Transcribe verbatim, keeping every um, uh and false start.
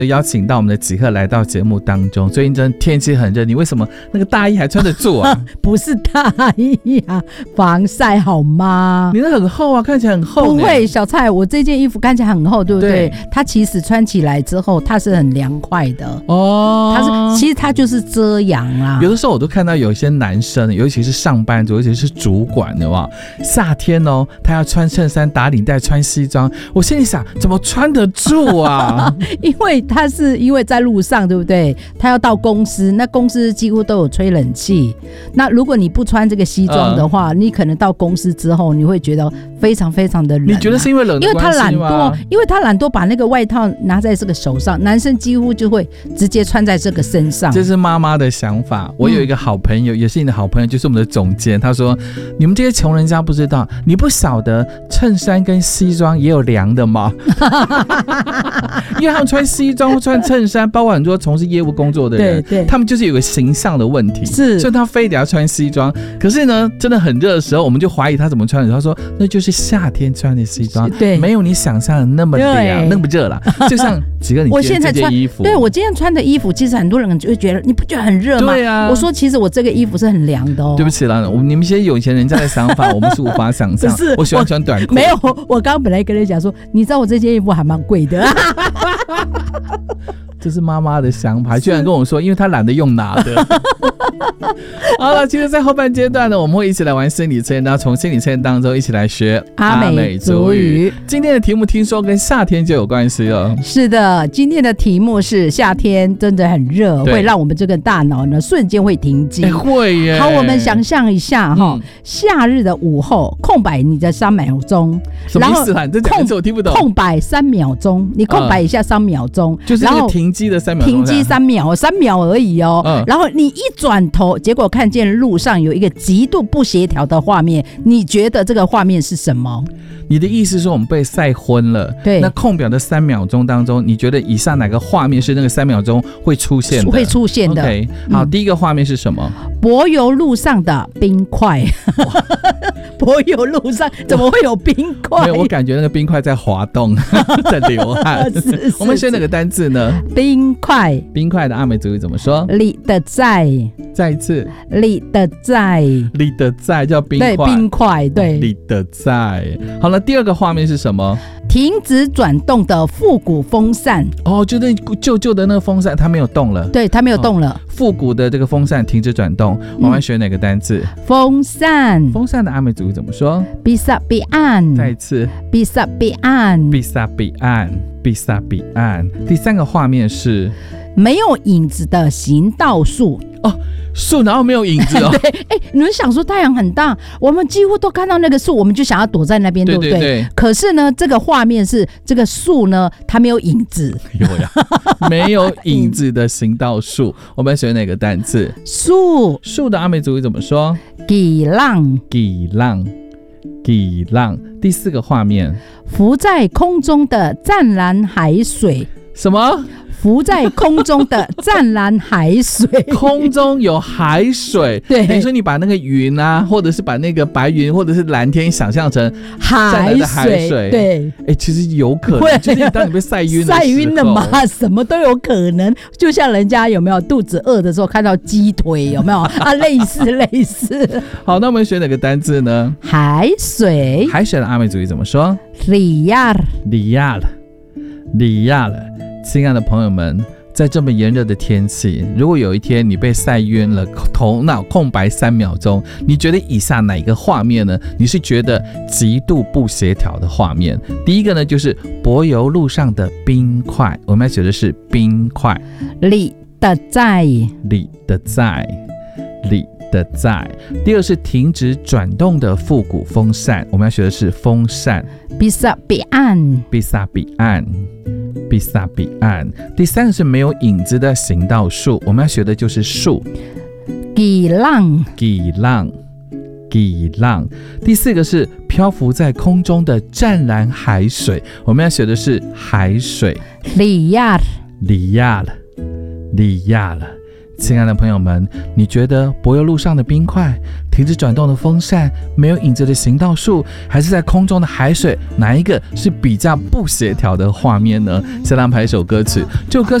邀请到我们的几何来到节目当中。最近真的天气很热，你为什么那个大衣还穿得住啊？ 不是大衣啊，防晒好吗？ 你那很厚啊，看起来很厚。 不会，小蔡，我这件衣服看起来很厚，对不对？对，它其实穿起来之后，它是很凉快的哦。它是其实它就是遮阳啊。 有的时候我都看到有一些男生，尤其是上班族，尤其是主管的话，夏天哦，他要穿衬衫、打领带、穿西装，我心里想，怎么穿得住啊？ 因为他是因为在路上，对不对？他要到公司，那公司几乎都有吹冷气。那如果你不穿这个西装的话，呃、你可能到公司之后，你会觉得非常非常的冷、啊。 你觉得是因为冷的关系吗？ 因为他懒惰，因为他懒惰把那个外套拿在这个手上，男生几乎就会直接穿在这个身上。 这是妈妈的想法。我有一个好朋友，嗯、也是你的好朋友，就是我们的总监，他说：“你们这些穷人家不知道，你不晓得衬衫跟西装也有凉的吗？”因为他们穿西装、穿衬衫，包括很多从事业务工作的人，对对，他们就是有个形象的问题，是，所以他非得要穿西装。可是呢，真的很热的时候，我们就怀疑他怎么穿的。他说那就是夏天穿的西装，对，没有你想象的那么凉，那么热啦。就像几个你今天这件衣服， 对，我今天穿的衣服，其实很多人就会觉得你不觉得很热吗？ 对啊， 我说其实我这个衣服是很凉的哦。 对不起啦，你们一些有钱人家的想法，我们是无法想象。是，我喜欢穿短裤。 没有，我刚刚本来跟你讲说，你知道我这件衣服还蛮贵的。 这是妈妈的想法，居然跟我说，因为她懒得用拿的。好了，其实，在后半阶段呢，我们会一起来玩心理测验，然后从心理测验当中一起来学阿美族语。今天的题目听说跟夏天就有关系了。 是的，今天的题目是夏天真的很热，会让我们这个大脑呢瞬间会停机。 欸、会耶。 好，我们想象一下哈、嗯，夏日的午后，空白你的三秒钟， 什么意思啊？你这讲一次我听不懂。 空白三秒钟，你空白一下三秒钟、 嗯，就是那个停机的三秒钟， 停机三秒，三秒而已哦。嗯、然后你一转头，结果看见路上有一个极度不协调的画面，你觉得这个画面是什么？ 你的意思是我们被晒昏了？对。那空表的三秒钟当中，你觉得以下哪个画面是那个三秒钟会出现的？ 会出现的。 OK， 好、嗯，第一个画面是什么？ 柏油路上的冰块。柏油路上怎么会有冰块？ 没有，我感觉那个冰块在滑动，在流汗。是是是，我们选哪个单字呢？ 冰块。 冰块的阿美族语怎么说？ 里的在。 再一次。 里的在。 里的在叫冰块。 对，冰块。对。 里的在。好了，第二个画面是什么？ 停止转动的复古风扇。 哦，就那旧旧的那个风扇，它没有动了。 对，它没有动了。哦、 复古的这个风扇停止转动，我们选哪个单字？ 嗯、风扇。 风扇的阿美族语怎么说？ 比萨比岸。 再一次。 比萨比岸。 比萨比岸。比萨比岸。第三个画面是没有影子的行道树。 哦，树然后没有影子哦。 对，哎，你们想说太阳很大，我们几乎都看到那个树，我们就想要躲在那边，对不对？对对对。可是呢，这个画面是这个树呢，它没有影子。 有呀，没有影子的行道树，我们选哪个单字？ 树。 树的阿美族语怎么说？ 几浪。 几浪。几浪。第四个画面， 浮在空中的湛蓝海水。 什么？ 浮在空中的湛蓝海水。 空中有海水，对，等于说你把那个云啊，或者是把那个白云或者是蓝天想象成湛蓝的海水，对，哎、欸，其实有可能，就是当你被晒晕的时候，晒晕了嘛， 什么都有可能。就像人家有没有肚子饿的时候看到鸡腿，有没有啊？类似类似。 好，那我们选哪个单字呢？ 海水。 海水的阿美族语怎么说？ 里亚尔。 里亚尔。里亚尔。亲爱的朋友们，在这么炎热的天气，如果有一天你被晒晕了，头脑空白三秒钟，你觉得以下哪一个画面呢？你是觉得极度不协调的画面？第一个呢，就是柏油路上的冰块，我们要学的是冰块。 里的在。 里的在。里的在。第二是停止转动的复古风扇，我们要学的是风扇。 比萨比岸。 比萨比岸。比萨比岸。第三个是没有影子的行道树，我们要学的就是树。 几浪。 几浪。几浪。第四个是漂浮在空中的湛蓝海水，我们要学的是海水。 里亚。 里亚了。里亚了。 亲爱的朋友们，你觉得柏油路上的冰块、停止转动的风扇、没有影子的行道树，还是在空中的海水，哪一个是比较不协调的画面呢？先来拍一首歌曲，这首歌